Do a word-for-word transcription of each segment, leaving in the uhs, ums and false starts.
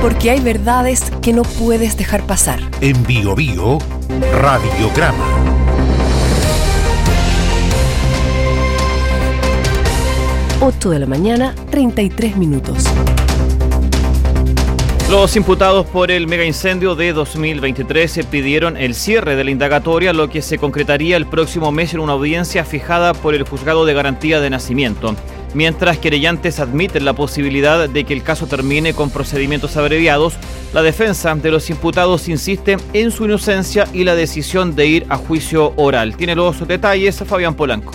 Porque hay verdades que no puedes dejar pasar. En Bio Bio, Radiograma. ocho de la mañana, treinta y tres minutos. Los imputados por el megaincendio de dos mil veintitrés pidieron el cierre de la indagatoria, lo que se concretaría el próximo mes en una audiencia fijada por el Juzgado de Garantía de Nacimiento. Mientras querellantes admiten la posibilidad de que el caso termine con procedimientos abreviados, la defensa de los imputados insiste en su inocencia y la decisión de ir a juicio oral. Tiene los detalles Fabián Polanco.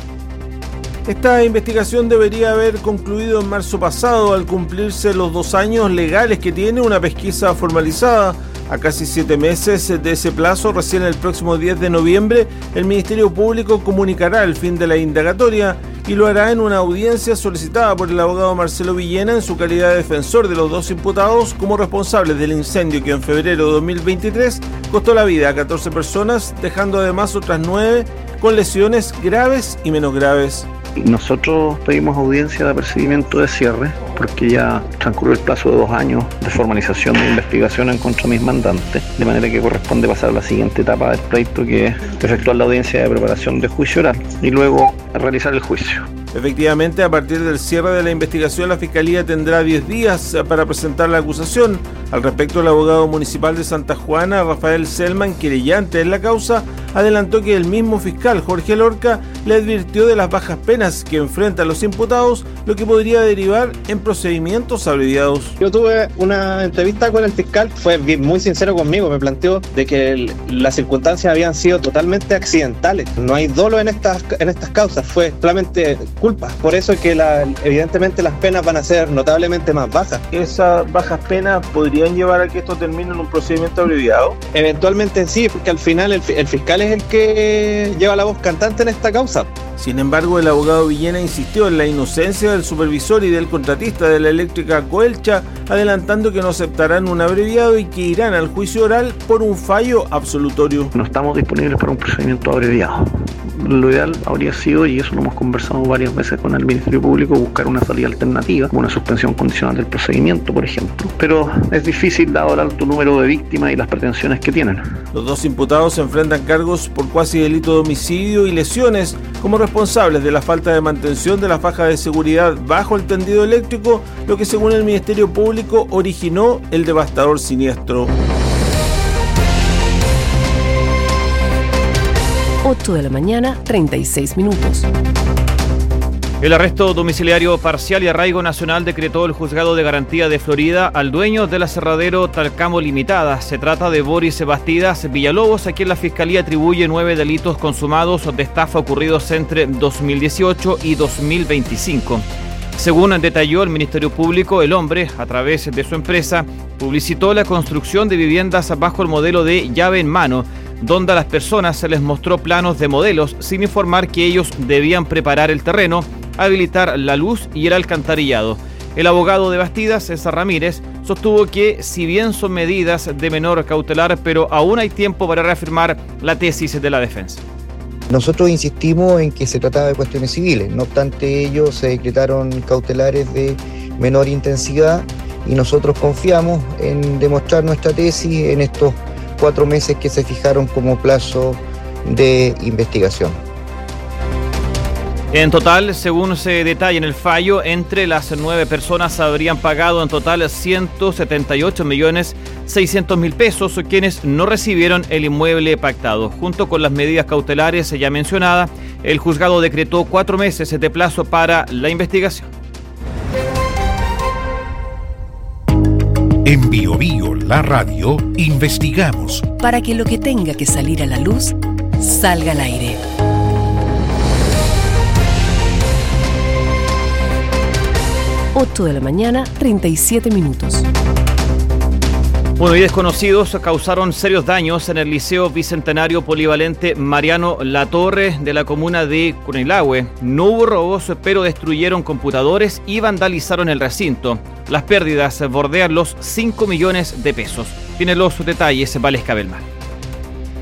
Esta investigación debería haber concluido en marzo pasado al cumplirse los dos años legales que tiene una pesquisa formalizada. A casi siete meses de ese plazo, recién el próximo diez de noviembre, el Ministerio Público comunicará el fin de la indagatoria y lo hará en una audiencia solicitada por el abogado Marcelo Villena en su calidad de defensor de los dos imputados como responsables del incendio que en febrero de dos mil veintitrés costó la vida a catorce personas, dejando además otras nueve con lesiones graves y menos graves. Nosotros pedimos audiencia de apercibimiento de cierre porque ya transcurrió el plazo de dos años de formalización de investigación en contra de mis mandantes, de manera que corresponde pasar a la siguiente etapa del pleito, que es efectuar la audiencia de preparación de juicio oral y luego realizar el juicio. Efectivamente, a partir del cierre de la investigación, la Fiscalía tendrá diez días para presentar la acusación. Al respecto, el abogado municipal de Santa Juana, Rafael Selman, querellante en la causa, adelantó que el mismo fiscal, Jorge Lorca, le advirtió de las bajas penas que enfrentan los imputados, lo que podría derivar en procedimientos abreviados. Yo tuve una entrevista con el fiscal, fue muy sincero conmigo, me planteó de que el, las circunstancias habían sido totalmente accidentales, no hay dolo en estas, en estas causas, fue solamente culpa, por eso es que la, evidentemente las penas van a ser notablemente más bajas. ¿Esas bajas penas podrían llevar a que esto termine en un procedimiento abreviado? Eventualmente sí, porque al final el, el fiscal es el que lleva la voz cantante en esta causa. Sin embargo, el abogado Villena insistió en la inocencia del supervisor y del contratista de la eléctrica Coelcha, adelantando que no aceptarán un abreviado y que irán al juicio oral por un fallo absolutorio. No estamos disponibles para un procedimiento abreviado. Lo ideal habría sido, y eso lo hemos conversado varias veces con el Ministerio Público, buscar una salida alternativa, como una suspensión condicional del procedimiento, por ejemplo. Pero es difícil dado el alto número de víctimas y las pretensiones que tienen. Los dos imputados se enfrentan cargos por cuasi delito de homicidio y lesiones como responsables de la falta de mantención de la faja de seguridad bajo el tendido eléctrico, lo que según el Ministerio Público originó el devastador siniestro. ocho de la mañana, treinta y seis minutos. El arresto domiciliario parcial y arraigo nacional decretó el Juzgado de Garantía de Florida al dueño del aserradero Talcamo Limitada. Se trata de Boris Bastidas Villalobos, a quien la Fiscalía atribuye nueve delitos consumados de estafa ocurridos entre dos mil dieciocho y dos mil veinticinco. Según detalló el Ministerio Público, el hombre, a través de su empresa, publicitó la construcción de viviendas bajo el modelo de llave en mano, donde a las personas se les mostró planos de modelos sin informar que ellos debían preparar el terreno, habilitar la luz y el alcantarillado. El abogado de Bastidas, César Ramírez, sostuvo que si bien son medidas de menor cautelar, pero aún hay tiempo para reafirmar la tesis de la defensa. Nosotros insistimos en que se trataba de cuestiones civiles, no obstante ello se decretaron cautelares de menor intensidad y nosotros confiamos en demostrar nuestra tesis en estos cuatro meses que se fijaron como plazo de investigación. En total, según se detalla en el fallo, entre las nueve personas habrían pagado en total ciento setenta y ocho millones seiscientos mil pesos, quienes no recibieron el inmueble pactado. Junto con las medidas cautelares ya mencionadas, el juzgado decretó cuatro meses de plazo para la investigación. En Bio Bio, la radio, investigamos para que lo que tenga que salir a la luz salga al aire. ocho de la mañana, treinta y siete minutos. Bueno, y desconocidos causaron serios daños en el Liceo Bicentenario Polivalente Mariano Latorre de la comuna de Curanilahue. No hubo robos, pero destruyeron computadores y vandalizaron el recinto. Las pérdidas bordean los cinco millones de pesos. Tiene los detalles Valesca Belmar.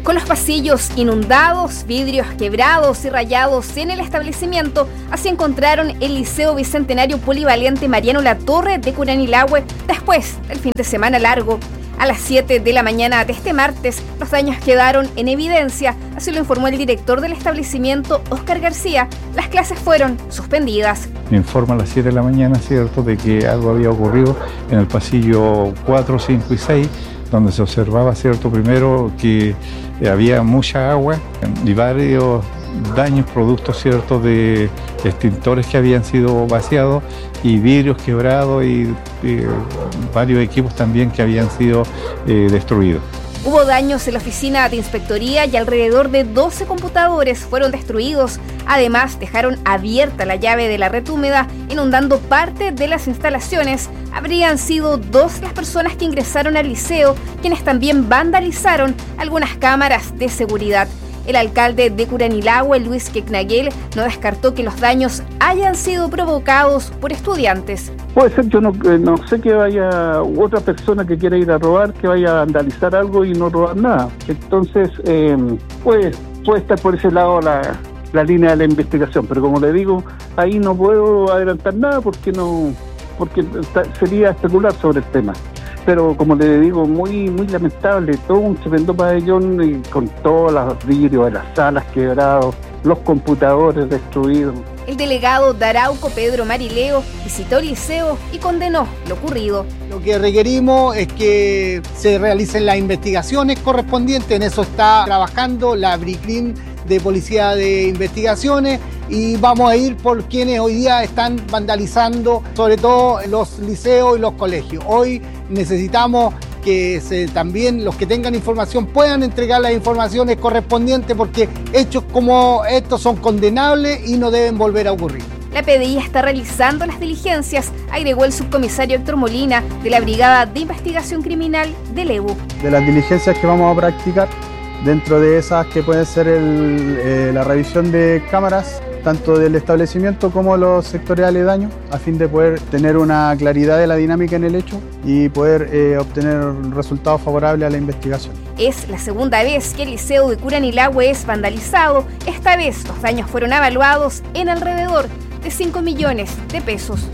Con los pasillos inundados, vidrios quebrados y rayados en el establecimiento, así encontraron el Liceo Bicentenario Polivalente Mariano Latorre de Curanilahue después del fin de semana largo. A las siete de la mañana de este martes, los daños quedaron en evidencia, así lo informó el director del establecimiento, Óscar García. Las clases fueron suspendidas. Me informa a las siete de la mañana, ¿cierto?, de que algo había ocurrido en el pasillo cuatro, cinco y seis, donde se observaba, ¿cierto?, primero que había mucha agua y varios daños productos, ¿cierto?, de extintores que habían sido vaciados y vidrios quebrados y eh, varios equipos también que habían sido eh, destruidos. Hubo daños en la oficina de inspectoría y alrededor de doce computadores fueron destruidos. Además, dejaron abierta la llave de la red húmeda, inundando parte de las instalaciones. Habrían sido dos las personas que ingresaron al liceo, quienes también vandalizaron algunas cámaras de seguridad. El alcalde de Curanilahue, Luis Quecnaguel, no descartó que los daños hayan sido provocados por estudiantes. Puede ser, yo no, no sé que vaya otra persona que quiera ir a robar, que vaya a vandalizar algo y no robar nada. Entonces, eh, puede, puede estar por ese lado la, la línea de la investigación, pero como le digo, ahí no puedo adelantar nada porque no, porque sería especular sobre el tema. Pero como le digo, muy muy lamentable, todo un tremendo pabellón y con todos los vidrios de las salas quebrados, los computadores destruidos. El delegado de Arauco, Pedro Marileo, visitó el liceo y condenó lo ocurrido. Lo que requerimos es que se realicen las investigaciones correspondientes, en eso está trabajando la BRICRIM de Policía de Investigaciones, y vamos a ir por quienes hoy día están vandalizando, sobre todo los liceos y los colegios. Hoy necesitamos que se, también los que tengan información puedan entregar las informaciones correspondientes, porque hechos como estos son condenables y no deben volver a ocurrir. La P D I está realizando las diligencias, agregó el subcomisario Héctor Molina de la Brigada de Investigación Criminal del E B U. De las diligencias que vamos a practicar, dentro de esas que pueden ser el, eh, la revisión de cámaras, tanto del establecimiento como los sectores aledaños, a fin de poder tener una claridad de la dinámica en el hecho y poder eh, obtener resultados favorables a la investigación. Es la segunda vez que el liceo de Curanilahue es vandalizado. Esta vez los daños fueron evaluados en alrededor de cinco millones de pesos.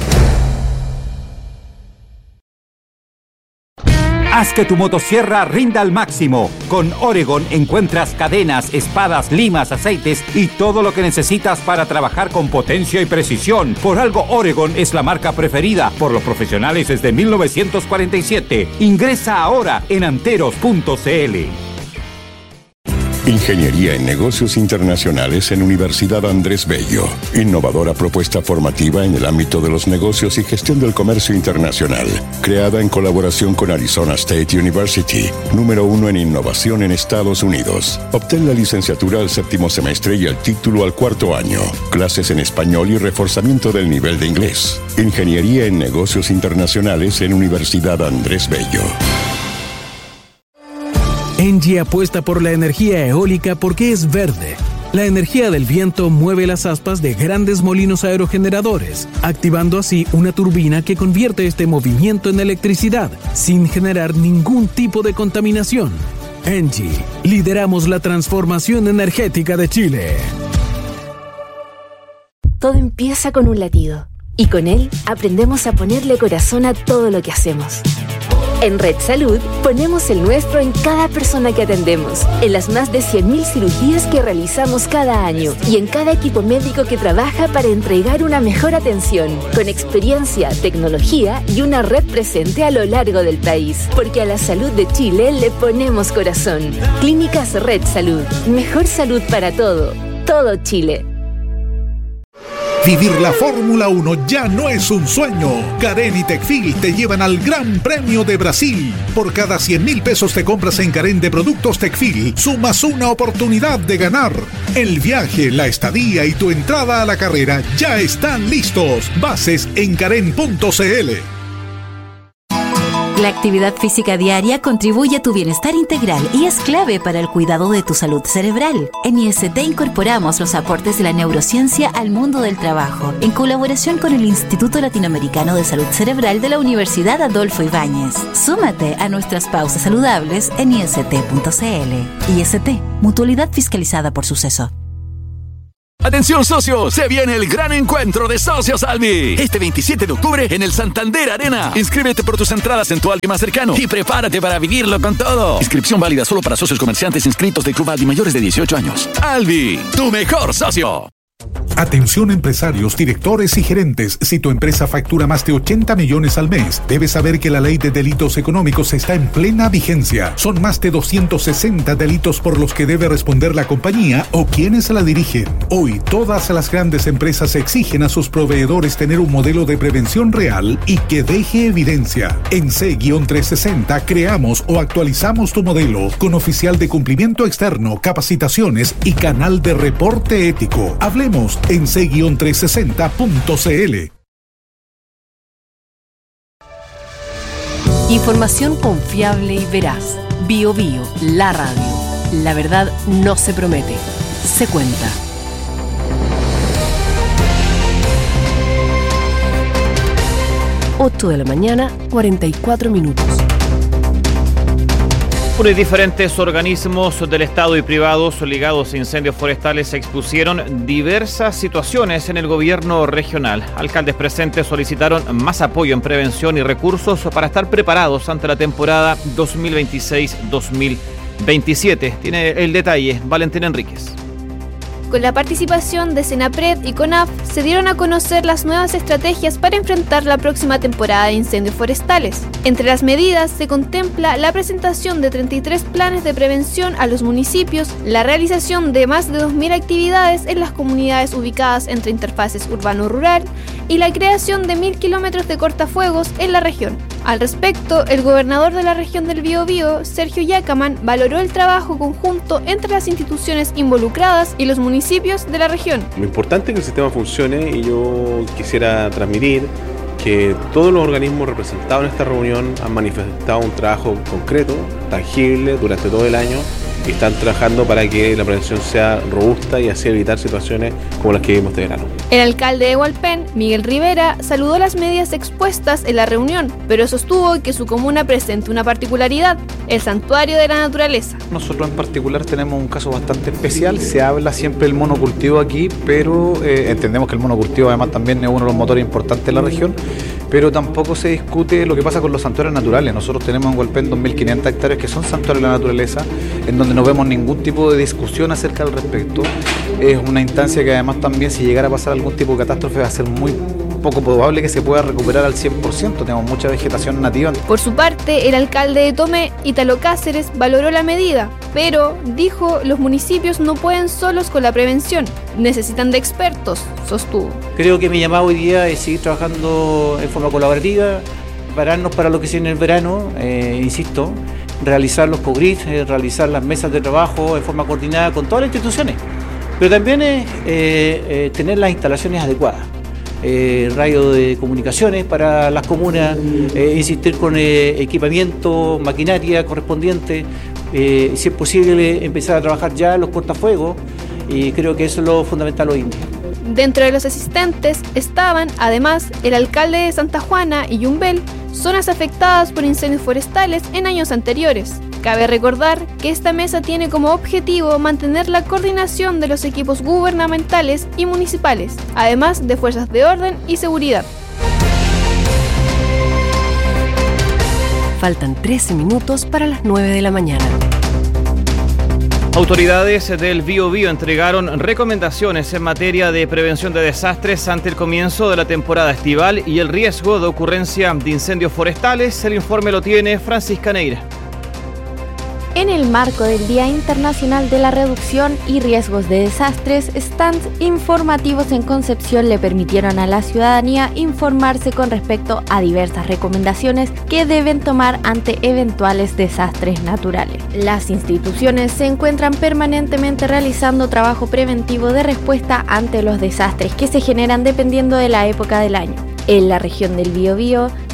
Haz que tu motosierra rinda al máximo. Con Oregon encuentras cadenas, espadas, limas, aceites y todo lo que necesitas para trabajar con potencia y precisión. Por algo Oregon es la marca preferida por los profesionales desde mil novecientos cuarenta y siete. Ingresa ahora en anteros punto c l. Ingeniería en Negocios Internacionales en Universidad Andrés Bello. Innovadora propuesta formativa en el ámbito de los negocios y gestión del comercio internacional. Creada en colaboración con Arizona State University, número uno en innovación en Estados Unidos. Obtén la licenciatura al séptimo semestre y el título al cuarto año. Clases en español y reforzamiento del nivel de inglés. Ingeniería en Negocios Internacionales en Universidad Andrés Bello. Engie apuesta por la energía eólica porque es verde. La energía del viento mueve las aspas de grandes molinos aerogeneradores, activando así una turbina que convierte este movimiento en electricidad, sin generar ningún tipo de contaminación. Engie, lideramos la transformación energética de Chile. Todo empieza con un latido, y con él aprendemos a ponerle corazón a todo lo que hacemos. En Red Salud ponemos el nuestro en cada persona que atendemos, en las más de cien mil cirugías que realizamos cada año y en cada equipo médico que trabaja para entregar una mejor atención, con experiencia, tecnología y una red presente a lo largo del país. Porque a la salud de Chile le ponemos corazón. Clínicas Red Salud. Mejor salud para todo. Todo Chile. Vivir la Fórmula uno ya no es un sueño. Carén y Tecfil te llevan al Gran Premio de Brasil. Por cada cien mil pesos te compras en Carén de productos Tecfil, sumas una oportunidad de ganar. El viaje, la estadía y tu entrada a la carrera ya están listos. Bases en carén punto c l. La actividad física diaria contribuye a tu bienestar integral y es clave para el cuidado de tu salud cerebral. En I S T incorporamos los aportes de la neurociencia al mundo del trabajo, en colaboración con el Instituto Latinoamericano de Salud Cerebral de la Universidad Adolfo Ibáñez. Súmate a nuestras pausas saludables en I S T punto C L. I S T, mutualidad fiscalizada por Suceso. Atención socios, se viene el gran encuentro de Socios Albi. Este veintisiete de octubre en el Santander Arena. Inscríbete por tus entradas en tu Albi más cercano y prepárate para vivirlo con todo. Inscripción válida solo para socios comerciantes inscritos de Club Albi mayores de dieciocho años. Albi, tu mejor socio. Atención empresarios, directores y gerentes. Si tu empresa factura más de ochenta millones al mes, debes saber que la ley de delitos económicos está en plena vigencia. Son más de doscientos sesenta delitos por los que debe responder la compañía o quienes la dirigen. Hoy, todas las grandes empresas exigen a sus proveedores tener un modelo de prevención real y que deje evidencia. En C trescientos sesenta creamos o actualizamos tu modelo con oficial de cumplimiento externo, capacitaciones y canal de reporte ético. Hablemos en C trescientos sesenta punto C L. Información confiable y veraz. Bio Bio, la radio. La verdad no se promete, se cuenta. ocho de la mañana, cuarenta y cuatro minutos. Diferentes organismos del Estado y privados ligados a incendios forestales expusieron diversas situaciones en el gobierno regional. Alcaldes presentes solicitaron más apoyo en prevención y recursos para estar preparados ante la temporada dos mil veintiséis dos mil veintisiete. Tiene el detalle Valentín Enríquez. Con la participación de Senapred y CONAF se dieron a conocer las nuevas estrategias para enfrentar la próxima temporada de incendios forestales. Entre las medidas se contempla la presentación de treinta y tres planes de prevención a los municipios, la realización de más de dos mil actividades en las comunidades ubicadas entre interfaces urbano-rural y la creación de mil kilómetros de cortafuegos en la región. Al respecto, el gobernador de la región del Biobío, Sergio Yacaman, valoró el trabajo conjunto entre las instituciones involucradas y los municipios de la región. Lo importante es que el sistema funcione y yo quisiera transmitir que todos los organismos representados en esta reunión han manifestado un trabajo concreto, tangible, durante todo el año y están trabajando para que la prevención sea robusta y así evitar situaciones como las que vimos este verano. El alcalde de Hualpén, Miguel Rivera, saludó las medidas expuestas en la reunión, pero sostuvo que su comuna presenta una particularidad, el santuario de la naturaleza. Nosotros en particular tenemos un caso bastante especial, se habla siempre del monocultivo aquí, pero eh, entendemos que el monocultivo además también es uno de los motores importantes de la región, pero tampoco se discute lo que pasa con los santuarios naturales. Nosotros tenemos en Hualpén dos mil quinientas hectáreas que son santuarios de la naturaleza, en donde no vemos ningún tipo de discusión acerca al respecto. Es una instancia que además también, si llegara a pasar algún tipo de catástrofe, va a ser muy poco probable que se pueda recuperar al cien por ciento. Tenemos mucha vegetación nativa. Por su parte, el alcalde de Tomé, Ítalo Cáceres, valoró la medida, pero dijo los municipios no pueden solos con la prevención, necesitan de expertos, sostuvo. Creo que mi llamado hoy día es seguir trabajando en forma colaborativa, prepararnos para lo que sigue en el verano, eh, insisto, realizar los co-grids, eh, realizar las mesas de trabajo en forma coordinada con todas las instituciones, pero también es eh, eh, tener las instalaciones adecuadas. Eh, radio de comunicaciones para las comunas, eh, insistir con eh, equipamiento, maquinaria correspondiente, eh, si es posible empezar a trabajar ya los cortafuegos, y creo que eso es lo fundamental hoy en día. Dentro de los asistentes estaban, además, el alcalde de Santa Juana y Yumbel, zonas afectadas por incendios forestales en años anteriores. Cabe recordar que esta mesa tiene como objetivo mantener la coordinación de los equipos gubernamentales y municipales, además de fuerzas de orden y seguridad. Faltan trece minutos para las nueve de la mañana. Autoridades del Biobío entregaron recomendaciones en materia de prevención de desastres ante el comienzo de la temporada estival y el riesgo de ocurrencia de incendios forestales. El informe lo tiene Francisca Neira. En el marco del Día Internacional de la Reducción y Riesgos de Desastres, stands informativos en Concepción le permitieron a la ciudadanía informarse con respecto a diversas recomendaciones que deben tomar ante eventuales desastres naturales. Las instituciones se encuentran permanentemente realizando trabajo preventivo de respuesta ante los desastres que se generan dependiendo de la época del año. En la región del Biobío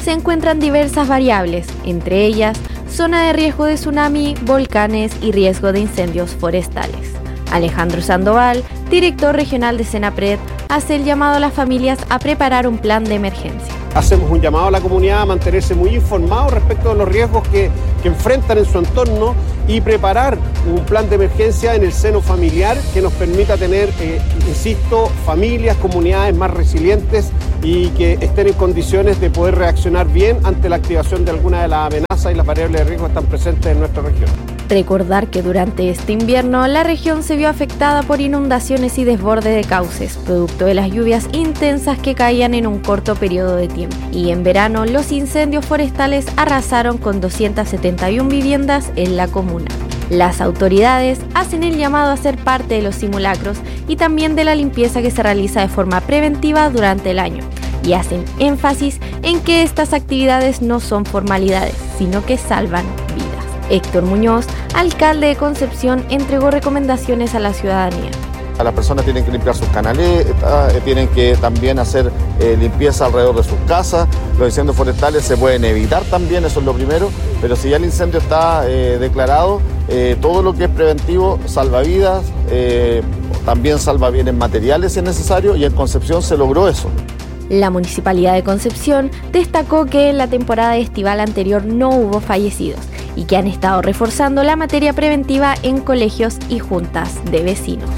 se encuentran diversas variables, entre ellas zona de riesgo de tsunami, volcanes y riesgo de incendios forestales. Alejandro Sandoval, director regional de Senapred, hace el llamado a las familias a preparar un plan de emergencia. Hacemos un llamado a la comunidad a mantenerse muy informados respecto de los riesgos que, que enfrentan en su entorno y preparar un plan de emergencia en el seno familiar que nos permita tener, eh, insisto, familias, comunidades más resilientes y que estén en condiciones de poder reaccionar bien ante la activación de alguna de las amenazas y las variables de riesgo que están presentes en nuestra región. Recordar que durante este invierno la región se vio afectada por inundaciones y desborde de cauces, producto de las lluvias intensas que caían en un corto periodo de tiempo. Y en verano los incendios forestales arrasaron con doscientas setenta y una viviendas en la comuna. Las autoridades hacen el llamado a ser parte de los simulacros y también de la limpieza que se realiza de forma preventiva durante el año. Y hacen énfasis en que estas actividades no son formalidades, sino que salvan vidas. Héctor Muñoz, alcalde de Concepción, entregó recomendaciones a la ciudadanía. Las personas tienen que limpiar sus canaletas, tienen que también hacer eh, limpieza alrededor de sus casas. Los incendios forestales se pueden evitar también, eso es lo primero, pero si ya el incendio está eh, declarado, eh, todo lo que es preventivo salva vidas, eh, también salva bienes materiales si es necesario, y en Concepción se logró eso. La Municipalidad de Concepción destacó que en la temporada estival anterior no hubo fallecidos y que han estado reforzando la materia preventiva en colegios y juntas de vecinos.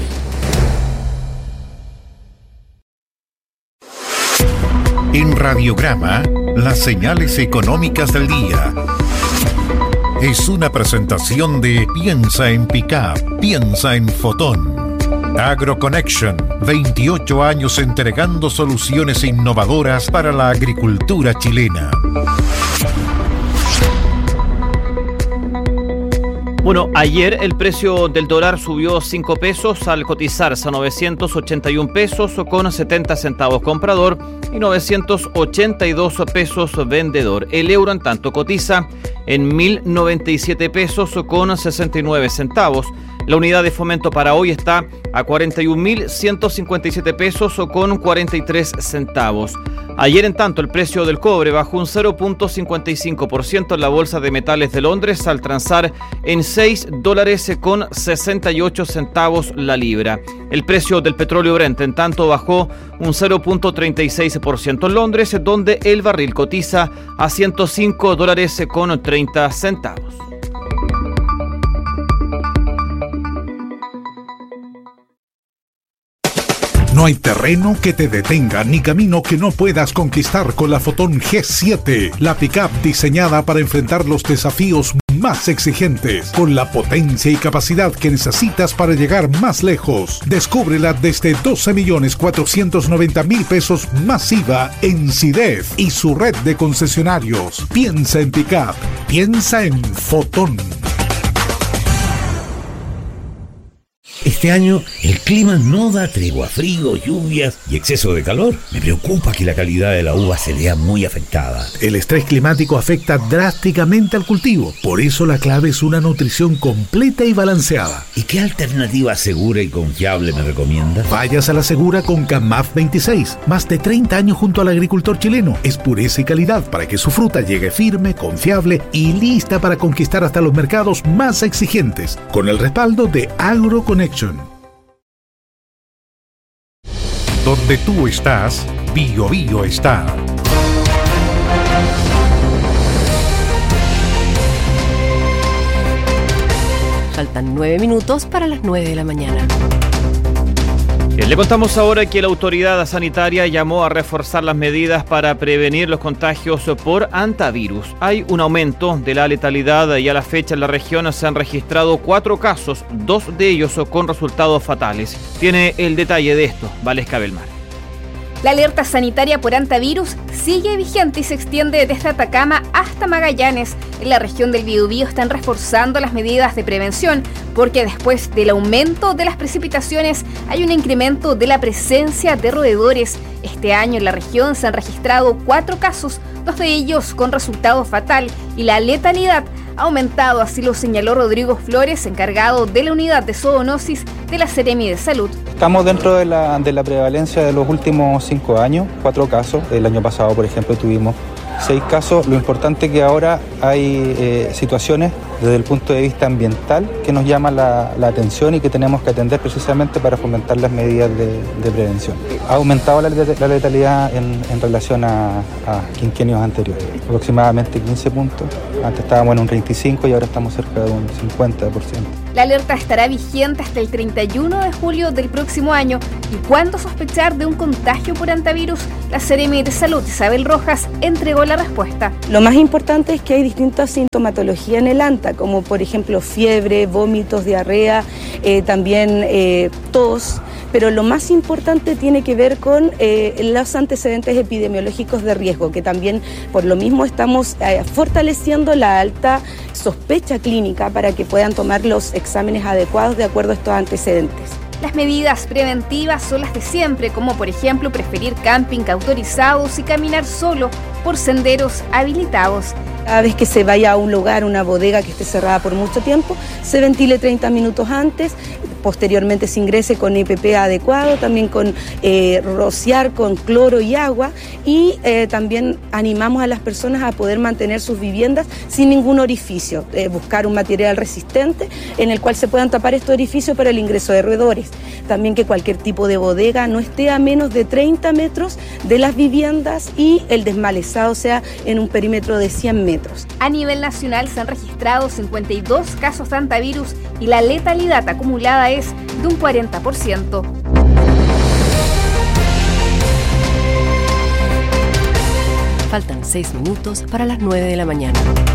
En Radiograma, las señales económicas del día. Es una presentación de Piensa en Pickup, piensa en Fotón. AgroConnection, veintiocho años entregando soluciones innovadoras para la agricultura chilena. Bueno, ayer el precio del dólar subió cinco pesos al cotizarse a novecientos ochenta y un pesos con setenta centavos comprador y novecientos ochenta y dos pesos vendedor. El euro en tanto cotiza en mil noventa y siete pesos con sesenta y nueve centavos. La unidad de fomento para hoy está a cuarenta y un mil ciento cincuenta y siete pesos con cuarenta y tres centavos. Ayer en tanto el precio del cobre bajó un cero punto cincuenta y cinco por ciento en la Bolsa de Metales de Londres al transar en seis dólares con sesenta y ocho centavos la libra. El precio del petróleo Brent en tanto bajó un cero punto treinta y seis por ciento en Londres, donde el barril cotiza a ciento cinco dólares con treinta centavos. No hay terreno que te detenga ni camino que no puedas conquistar con la Fotón G siete, la pickup diseñada para enfrentar los desafíos más exigentes, con la potencia y capacidad que necesitas para llegar más lejos. Descúbrela desde doce millones cuatrocientos noventa mil pesos más I V A en SIDEF y su red de concesionarios. Piensa en pickup, piensa en Fotón. Este año el clima no da tregua, frío, lluvias y exceso de calor. Me preocupa que la calidad de la uva se vea muy afectada. El estrés climático afecta drásticamente al cultivo. Por eso la clave es una nutrición completa y balanceada. ¿Y qué alternativa segura y confiable me recomienda? Vayas a la segura con Camaf veintiséis. Más de treinta años junto al agricultor chileno. Es pureza y calidad para que su fruta llegue firme, confiable y lista para conquistar hasta los mercados más exigentes. Con el respaldo de AgroConnection. Donde tú estás, Bio Bio está. Faltan nueve minutos para las nueve de la mañana. Le contamos ahora que la autoridad sanitaria llamó a reforzar las medidas para prevenir los contagios por hantavirus. Hay un aumento de la letalidad y a la fecha en la región se han registrado cuatro casos, dos de ellos con resultados fatales. Tiene el detalle de esto, Valesca Belmar. La alerta sanitaria por hantavirus sigue vigente y se extiende desde Atacama hasta Magallanes. En la región del Biobío están reforzando las medidas de prevención porque después del aumento de las precipitaciones hay un incremento de la presencia de roedores. Este año en la región se han registrado cuatro casos, dos de ellos con resultado fatal, y la letalidad ha aumentado, así lo señaló Rodrigo Flores, encargado de la unidad de zoonosis de la Seremi de Salud. Estamos dentro de la, de la prevalencia de los últimos cinco años, cuatro casos. El año pasado, por ejemplo, tuvimos seis casos. Lo importante es que ahora hay eh, situaciones desde el punto de vista ambiental que nos llama la, la atención y que tenemos que atender precisamente para fomentar las medidas de, de prevención. Ha aumentado la, la letalidad en, en relación a, a quinquenios anteriores, aproximadamente quince puntos. Antes estábamos en un treinta y cinco y ahora estamos cerca de un cincuenta por ciento. La alerta estará vigente hasta el treinta y uno de julio del próximo año. ¿Y cuándo sospechar de un contagio por hantavirus? La Seremi de Salud, Isabel Rojas, entregó la respuesta. Lo más importante es que hay distintas sintomatologías en el anta, como por ejemplo fiebre, vómitos, diarrea, eh, también eh, tos. Pero lo más importante tiene que ver con eh, los antecedentes epidemiológicos de riesgo, que también por lo mismo estamos eh, fortaleciendo la alta sospecha clínica para que puedan tomar los exámenes adecuados de acuerdo a estos antecedentes. Las medidas preventivas son las de siempre, como por ejemplo preferir camping autorizados y caminar solo por senderos habilitados. Cada vez que se vaya a un lugar, una bodega que esté cerrada por mucho tiempo, se ventile treinta minutos antes, posteriormente se ingrese con E P P adecuado, también con eh, rociar con cloro y agua, y eh, también animamos a las personas a poder mantener sus viviendas sin ningún orificio, eh, buscar un material resistente en el cual se puedan tapar estos orificios para el ingreso de roedores. También que cualquier tipo de bodega no esté a menos de treinta metros de las viviendas y el desmalezado sea en un perímetro de cien metros. A nivel nacional se han registrado cincuenta y dos casos de hantavirus y la letalidad acumulada es de un cuarenta por ciento. Faltan seis minutos para las nueve de la mañana.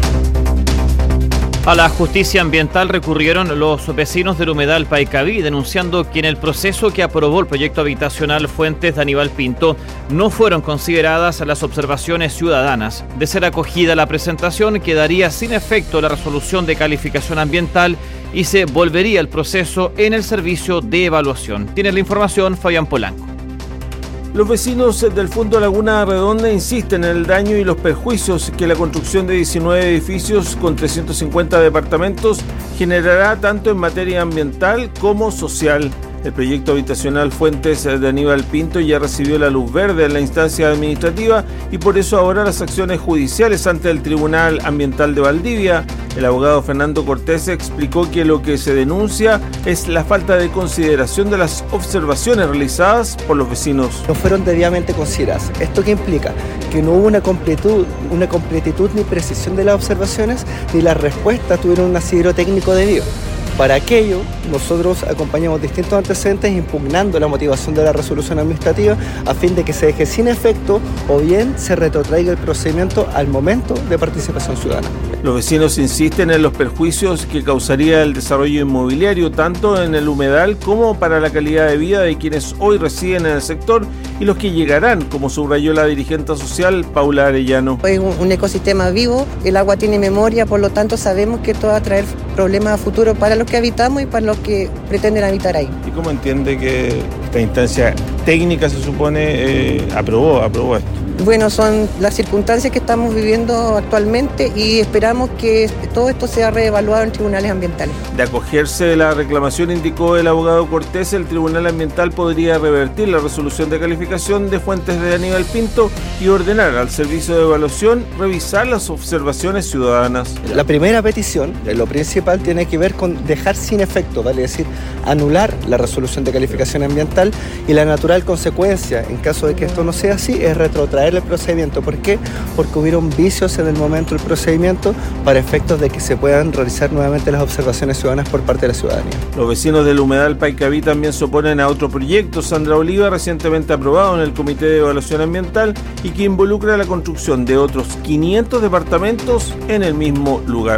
A la justicia ambiental recurrieron los vecinos del humedal Paicaví, denunciando que en el proceso que aprobó el proyecto habitacional Fuentes de Aníbal Pinto no fueron consideradas las observaciones ciudadanas. De ser acogida la presentación, quedaría sin efecto la resolución de calificación ambiental y se volvería el proceso en el servicio de evaluación. Tiene la información Fabián Polanco. Los vecinos del Fondo Laguna Redonda insisten en el daño y los perjuicios que la construcción de diecinueve edificios con trescientos cincuenta departamentos generará tanto en materia ambiental como social. El proyecto habitacional Fuentes de Aníbal Pinto ya recibió la luz verde en la instancia administrativa y por eso ahora las acciones judiciales ante el Tribunal Ambiental de Valdivia. El abogado Fernando Cortés explicó que lo que se denuncia es la falta de consideración de las observaciones realizadas por los vecinos. No fueron debidamente consideradas. ¿Esto qué implica? Que no hubo una completitud, una completitud ni precisión de las observaciones ni las respuestas tuvieron un asidero técnico debido. Para aquello, nosotros acompañamos distintos antecedentes impugnando la motivación de la resolución administrativa a fin de que se deje sin efecto o bien se retrotraiga el procedimiento al momento de participación ciudadana. Los vecinos insisten en los perjuicios que causaría el desarrollo inmobiliario tanto en el humedal como para la calidad de vida de quienes hoy residen en el sector y los que llegarán, como subrayó la dirigente social Paula Arellano. Es un ecosistema vivo, el agua tiene memoria, por lo tanto sabemos que esto va a traer problemas a futuro para los que habitamos y para los que pretenden habitar ahí. ¿Y cómo entiende que esta instancia técnica se supone eh, aprobó, aprobó esto? Bueno, son las circunstancias que estamos viviendo actualmente y esperamos que todo esto sea reevaluado en tribunales ambientales. De acogerse la reclamación, indicó el abogado Cortés, el Tribunal Ambiental podría revertir la resolución de calificación de Fuentes de Aníbal Pinto y ordenar al servicio de evaluación revisar las observaciones ciudadanas. La primera petición, lo principal, tiene que ver con dejar sin efecto, vale decir, anular la resolución de calificación ambiental y la natural consecuencia, en caso de que esto no sea así, es retrotraer el procedimiento. ¿Por qué? Porque hubieron vicios en el momento del procedimiento para efectos de que se puedan realizar nuevamente las observaciones ciudadanas por parte de la ciudadanía. Los vecinos del humedal Paicaví también se oponen a otro proyecto, Sandra Oliva, recientemente aprobado en el Comité de Evaluación Ambiental y que involucra la construcción de otros quinientos departamentos en el mismo lugar.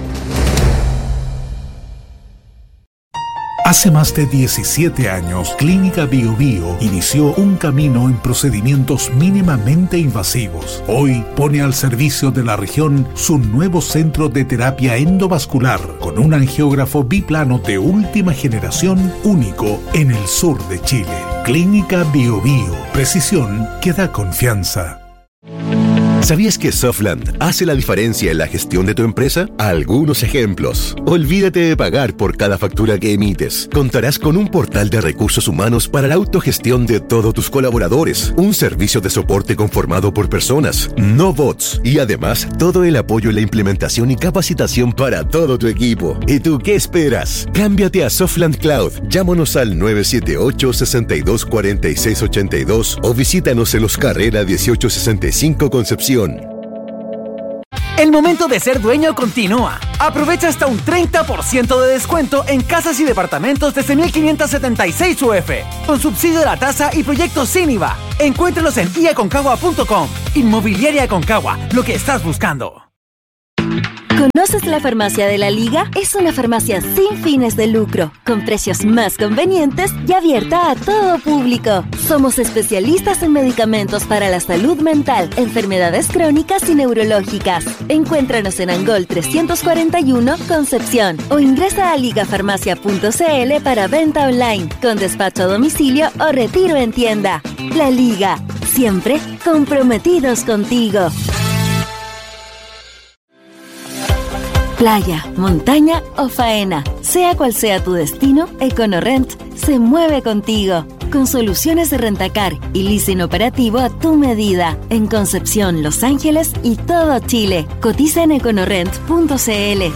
Hace más de diecisiete años, Clínica Bio Bio inició un camino en procedimientos mínimamente invasivos. Hoy pone al servicio de la región su nuevo centro de terapia endovascular con un angiógrafo biplano de última generación único en el sur de Chile. Clínica Bio Bio, precisión que da confianza. ¿Sabías que Softland hace la diferencia en la gestión de tu empresa? Algunos ejemplos. Olvídate de pagar por cada factura que emites. Contarás con un portal de recursos humanos para la autogestión de todos tus colaboradores. Un servicio de soporte conformado por personas, no bots. Y además, todo el apoyo en la implementación y capacitación para todo tu equipo. ¿Y tú qué esperas? Cámbiate a Softland Cloud. Llámanos al nueve siete ocho, seis dos, cuatro seis ocho dos o visítanos en Los Carrera dieciocho sesenta y cinco Concepción. El momento de ser dueño continúa. Aprovecha hasta un treinta por ciento de descuento en casas y departamentos desde mil quinientos setenta y seis U F, con subsidio de la tasa y proyectos sin I V A. Encuéntralos en i aconcagua punto com. Inmobiliaria Aconcagua, lo que estás buscando. ¿Conoces la Farmacia de la Liga? Es una farmacia sin fines de lucro, con precios más convenientes y abierta a todo público. Somos especialistas en medicamentos para la salud mental, enfermedades crónicas y neurológicas. Encuéntranos en Angol trescientos cuarenta y uno, Concepción, o ingresa a ligafarmacia punto c l para venta online, con despacho a domicilio o retiro en tienda. La Liga, siempre comprometidos contigo. Playa, montaña o faena, sea cual sea tu destino, EconoRent se mueve contigo. Con soluciones de rentacar y leasing operativo a tu medida. En Concepción, Los Ángeles y todo Chile. Cotiza en econorent punto c l.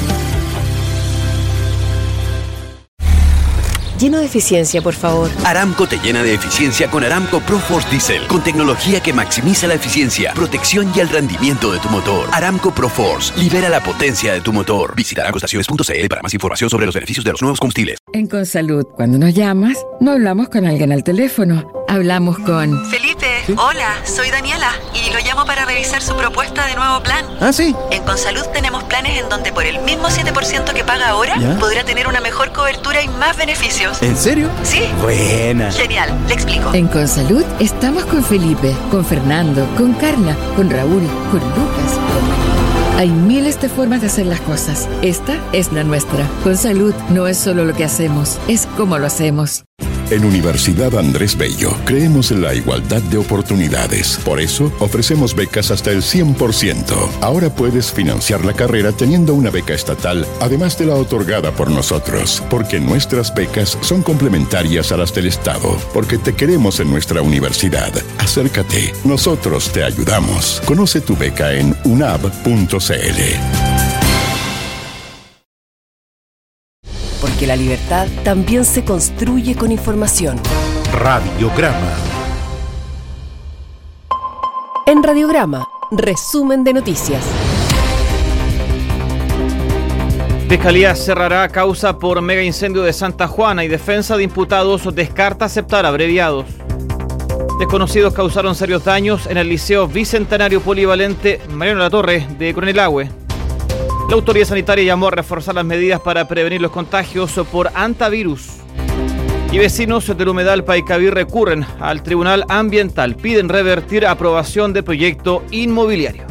Lleno de eficiencia, por favor. Aramco te llena de eficiencia con Aramco ProForce Diesel, con tecnología que maximiza la eficiencia, protección y el rendimiento de tu motor. Aramco ProForce, libera la potencia de tu motor. Visita aramco estaciones punto c l para más información sobre los beneficios de los nuevos combustibles. En Consalud, cuando nos llamas, no hablamos con alguien al teléfono, hablamos con... Felipe, ¿sí? Hola, soy Daniela y lo llamo para revisar su propuesta de nuevo plan. Ah, sí. En Consalud tenemos planes en donde por el mismo siete por ciento que paga ahora, ¿ya?, podrá tener una mejor cobertura y más beneficios. ¿En serio? Sí. Buena. Genial, le explico. En Consalud estamos con Felipe, con Fernando, con Carla, con Raúl, con Lucas. Hay miles de formas de hacer las cosas. Esta es la nuestra. Consalud no es solo lo que hacemos, es cómo lo hacemos. En Universidad Andrés Bello creemos en la igualdad de oportunidades. Por eso ofrecemos becas hasta el cien por ciento. Ahora puedes financiar la carrera teniendo una beca estatal, además de la otorgada por nosotros, porque nuestras becas son complementarias a las del Estado, porque te queremos en nuestra universidad. Acércate, nosotros te ayudamos. Conoce tu beca en u n a b punto c l. Porque la libertad también se construye con información. Radiograma. En Radiograma, resumen de noticias. Fiscalía cerrará causa por mega incendio de Santa Juana y defensa de imputados descarta aceptar abreviados. Desconocidos causaron serios daños en el Liceo Bicentenario Polivalente Mariano Latorre de Coronelahue. La autoridad sanitaria llamó a reforzar las medidas para prevenir los contagios por hantavirus. Y vecinos del humedal Paicaví recurren al Tribunal Ambiental. Piden revertir aprobación de proyecto inmobiliario.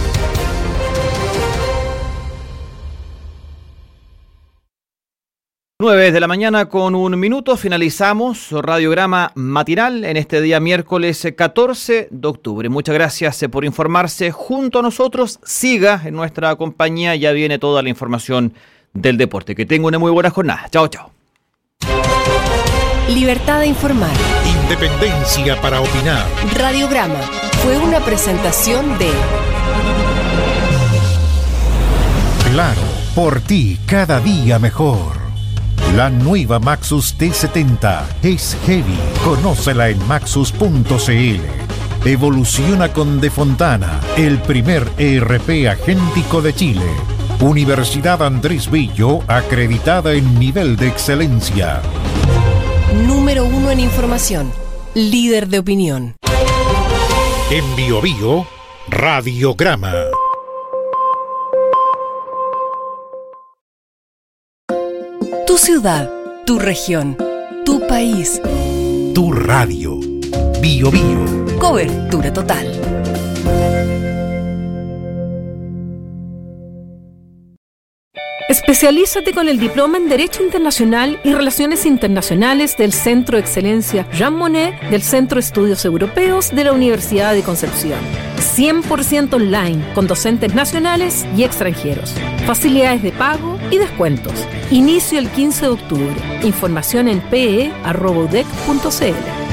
nueve de la mañana con un minuto finalizamos Radiograma matinal en este día miércoles catorce de octubre. Muchas gracias por informarse junto a nosotros. Siga en nuestra compañía, ya viene toda la información del deporte. Que tenga una muy buena jornada. Chao, chao. Libertad de informar. Independencia para opinar. Radiograma fue una presentación de... Claro, por ti cada día mejor. La nueva Maxus T setenta es heavy. Conócela en maxus punto c l. Evoluciona con De Fontana, el primer E R P agéntico de Chile. Universidad Andrés Bello, acreditada en nivel de excelencia. Número uno en información. Líder de opinión. En Bio Bio, Radiograma. Tu ciudad, tu región, tu país. Tu radio. Bio Bio. Cobertura total. Especialízate con el diploma en Derecho Internacional y Relaciones Internacionales del Centro de Excelencia Jean Monnet del Centro de Estudios Europeos de la Universidad de Concepción. cien por ciento online, con docentes nacionales y extranjeros. Facilidades de pago y descuentos. Inicio el quince de octubre. Información en pe e arroba u d e c punto c l.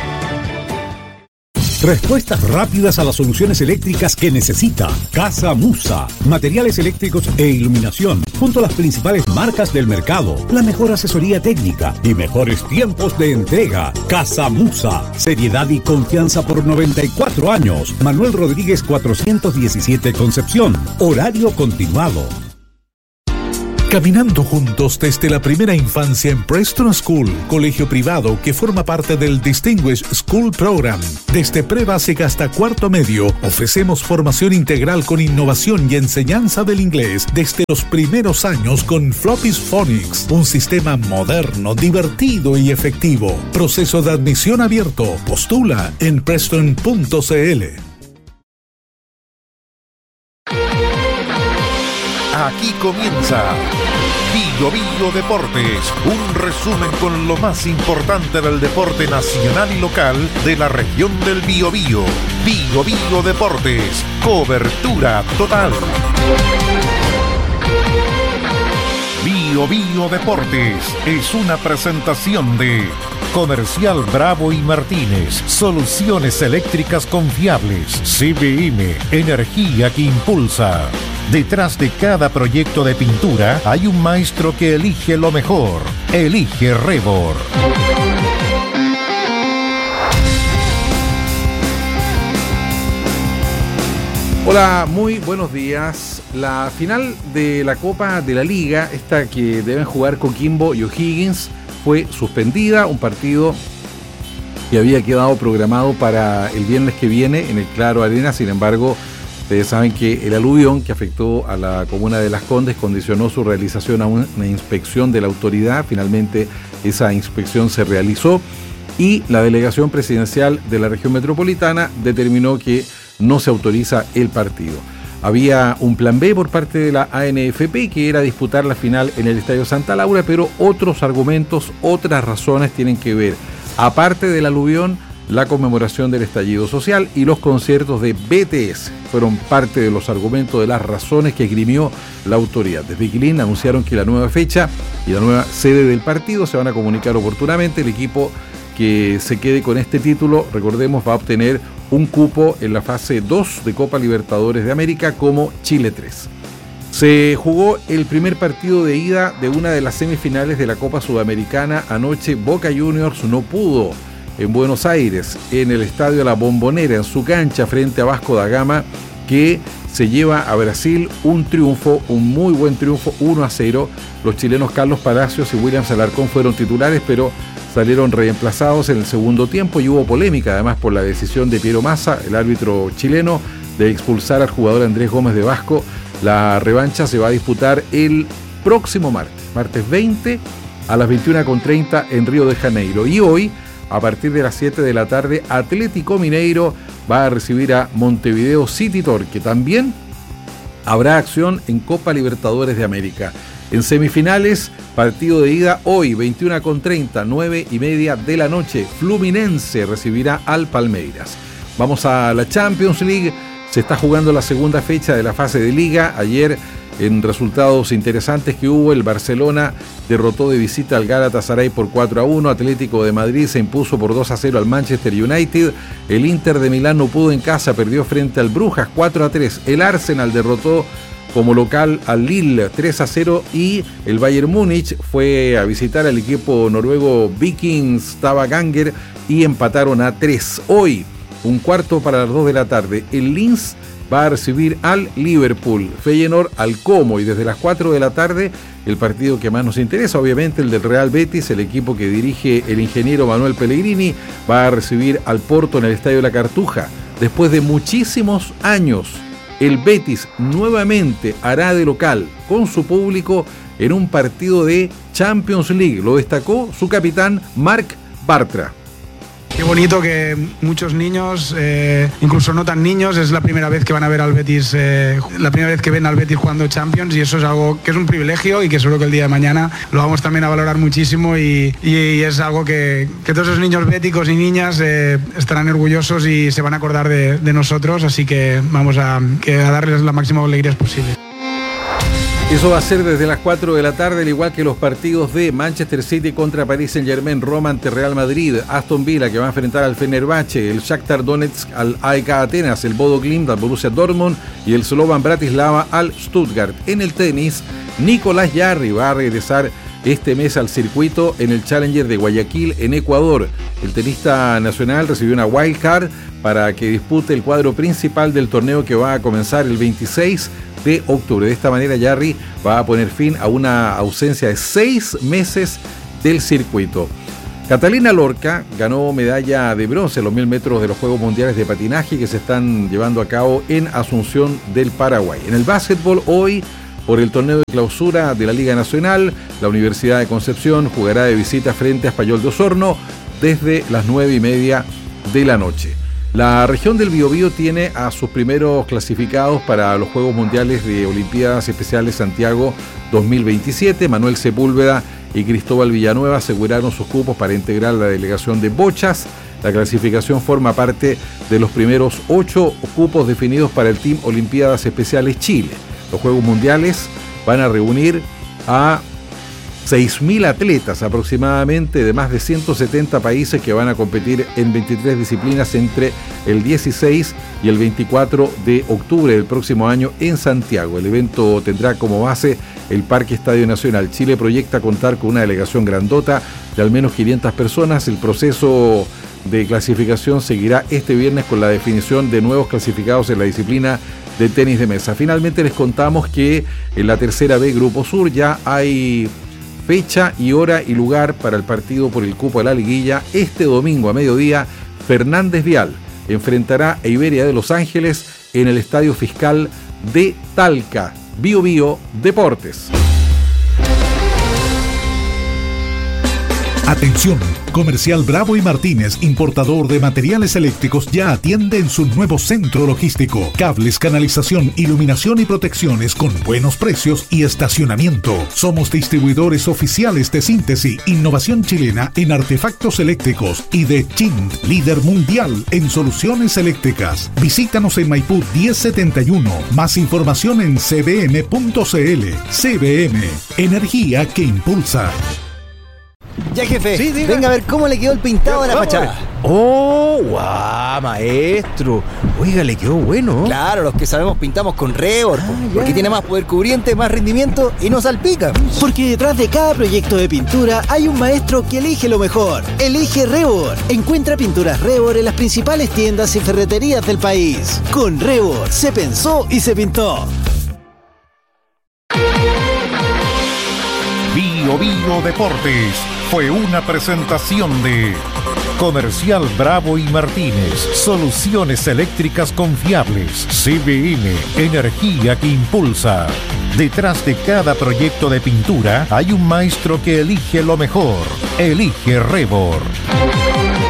Respuestas rápidas a las soluciones eléctricas que necesita. Casa Musa. Materiales eléctricos e iluminación, junto a las principales marcas del mercado. La mejor asesoría técnica y mejores tiempos de entrega. Casa Musa. Seriedad y confianza por noventa y cuatro años. Manuel Rodríguez cuatrocientos diecisiete Concepción. Horario continuado. Caminando juntos desde la primera infancia en Preston School, colegio privado que forma parte del Distinguished School Program. Desde pre-básica hasta cuarto medio, ofrecemos formación integral con innovación y enseñanza del inglés desde los primeros años con Floppy's Phonics, un sistema moderno, divertido y efectivo. Proceso de admisión abierto. Postula en preston punto c l. Aquí comienza Bio Bio Deportes, un resumen con lo más importante del deporte nacional y local de la región del Biobío. Bio Bio Deportes, cobertura total. Bio Bio Deportes es una presentación de Comercial Bravo y Martínez, soluciones eléctricas confiables. C B M, energía que impulsa. Detrás de cada proyecto de pintura hay un maestro que elige lo mejor. Elige Rebor. Hola, muy buenos días. La final de la Copa de la Liga, esta que deben jugar Coquimbo y O'Higgins, fue suspendida. Un partido que había quedado programado para el viernes que viene en el Claro Arena. Sin embargo, ustedes saben que el aluvión que afectó a la comuna de Las Condes condicionó su realización a una inspección de la autoridad. Finalmente esa inspección se realizó y la delegación presidencial de la región metropolitana determinó que no se autoriza el partido. Había un plan B por parte de la A N F P, que era disputar la final en el Estadio Santa Laura, pero otros argumentos, otras razones tienen que ver, aparte del aluvión, la conmemoración del estallido social y los conciertos de B T S fueron parte de los argumentos, de las razones que esgrimió la autoridad. Desde Quilín anunciaron que la nueva fecha y la nueva sede del partido se van a comunicar oportunamente. El equipo que se quede con este título, recordemos, va a obtener un cupo en la fase dos de Copa Libertadores de América como Chile tres. Se jugó el primer partido de ida de una de las semifinales de la Copa Sudamericana. Anoche Boca Juniors no pudo en Buenos Aires, en el estadio La Bombonera, en su cancha frente a Vasco da Gama, que se lleva a Brasil un triunfo, un muy buen triunfo, uno a cero. Los chilenos Carlos Palacios y Williams Alarcón fueron titulares, pero salieron reemplazados en el segundo tiempo y hubo polémica además por la decisión de Piero Massa, el árbitro chileno, de expulsar al jugador Andrés Gómez de Vasco. La revancha se va a disputar el próximo martes, martes veinte a las veintiuna con treinta en Río de Janeiro. Y hoy, a partir de las siete de la tarde, Atlético Mineiro va a recibir a Montevideo City Torque. También habrá acción en Copa Libertadores de América. En semifinales, partido de ida hoy, veintiuna con treinta, nueve y media de la noche. Fluminense recibirá al Palmeiras. Vamos a la Champions League. Se está jugando la segunda fecha de la fase de Liga. Ayer, en resultados interesantes que hubo, el Barcelona derrotó de visita al Galatasaray por cuatro a uno. Atlético de Madrid se impuso por dos a cero al Manchester United. El Inter de Milán no pudo en casa, perdió frente al Brujas cuatro a tres. El Arsenal derrotó como local al Lille tres a cero y el Bayern Múnich fue a visitar al equipo noruego Vikings Stavanger y empataron a tres. Hoy, un cuarto para las dos de la tarde, el Linz va a recibir al Liverpool, Feyenoord al Como, y desde las cuatro de la tarde el partido que más nos interesa, obviamente el del Real Betis, el equipo que dirige el ingeniero Manuel Pellegrini, va a recibir al Porto en el Estadio La Cartuja. Después de muchísimos años, el Betis nuevamente hará de local con su público en un partido de Champions League. Lo destacó su capitán Marc Bartra. Qué bonito que muchos niños, eh, incluso no tan niños, es la primera vez que van a ver al Betis, eh, la primera vez que ven al Betis jugando Champions, y eso es algo que es un privilegio y que seguro que el día de mañana lo vamos también a valorar muchísimo, y, y, y es algo que, que todos esos niños béticos y niñas eh, estarán orgullosos y se van a acordar de, de nosotros, así que vamos a, que a darles la máxima alegría posible. Eso va a ser desde las cuatro de la tarde, al igual que los partidos de Manchester City contra Paris Saint-Germain, Roma ante Real Madrid, Aston Villa que va a enfrentar al Fenerbahce, el Shakhtar Donetsk al A E K Atenas, el Bodo Glimt al Borussia Dortmund y el Slovan Bratislava al Stuttgart. En el tenis, Nicolás Jarry va a regresar este mes al circuito en el Challenger de Guayaquil, en Ecuador. El tenista nacional recibió una wildcard para que dispute el cuadro principal del torneo que va a comenzar el veintiséis de octubre. De esta manera, Jarry va a poner fin a una ausencia de seis meses del circuito. Catalina Lorca ganó medalla de bronce en los mil metros de los Juegos Mundiales de Patinaje que se están llevando a cabo en Asunción del Paraguay. En el básquetbol, hoy, por el torneo de clausura de la Liga Nacional, la Universidad de Concepción jugará de visita frente a Español de Osorno desde las nueve y media de la noche. La región del Biobío tiene a sus primeros clasificados para los Juegos Mundiales de Olimpiadas Especiales Santiago dos mil veintisiete. Manuel Sepúlveda y Cristóbal Villanueva aseguraron sus cupos para integrar la delegación de bochas. La clasificación forma parte de los primeros ocho cupos definidos para el Team Olimpiadas Especiales Chile. Los Juegos Mundiales van a reunir a seis mil atletas aproximadamente de más de ciento setenta países que van a competir en veintitrés disciplinas entre el dieciséis y el veinticuatro de octubre del próximo año en Santiago. El evento tendrá como base el Parque Estadio Nacional. Chile proyecta contar con una delegación grandota de al menos quinientas personas. El proceso de clasificación seguirá este viernes con la definición de nuevos clasificados en la disciplina de tenis de mesa. Finalmente les contamos que en la tercera B Grupo Sur ya hay fecha y hora y lugar para el partido por el cupo de la liguilla. Este domingo a mediodía, Fernández Vial enfrentará a Iberia de Los Ángeles en el Estadio Fiscal de Talca. Bio Bio Deportes. Atención, Comercial Bravo y Martínez, importador de materiales eléctricos, ya atiende en su nuevo centro logístico. Cables, canalización, iluminación y protecciones con buenos precios y estacionamiento. Somos distribuidores oficiales de Síntesis, innovación chilena en artefactos eléctricos, y de Chint, líder mundial en soluciones eléctricas. Visítanos en Maipú diez setenta y uno. Más información en c b m punto c l. C B M, energía que impulsa. Ya, jefe, sí, venga a ver cómo le quedó el pintado de la fachada. ¡Oh, guau, maestro! Oiga, le quedó bueno. Claro, los que sabemos pintamos con Rebor, ah, porque tiene más poder cubriente, más rendimiento y no salpica. Porque detrás de cada proyecto de pintura hay un maestro que elige lo mejor. Elige Rebor. Encuentra pinturas Rebor en las principales tiendas y ferreterías del país. Con Rebor se pensó y se pintó. Bio Bio Deportes fue una presentación de Comercial Bravo y Martínez, soluciones eléctricas confiables. C B M, energía que impulsa. Detrás de cada proyecto de pintura hay un maestro que elige lo mejor. Elige Rebor.